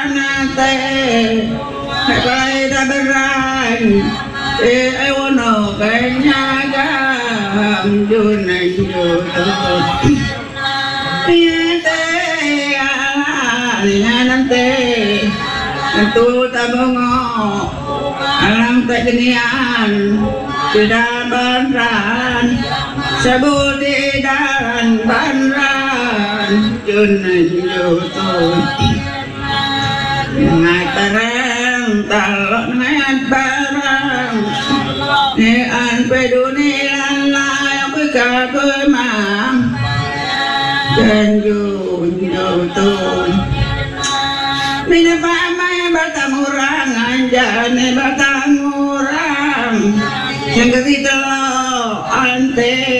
nate kai ta beran ai wono kanya gam dunai yo te ala nante tu tabongo alam kejenian tidak beran sebudi dan beran dunai yo ngày tarang talok ngat barang ni an pedunia lai aku kaku mam dan yo tu mina pamai batamurang anjane batamurang yang kita ante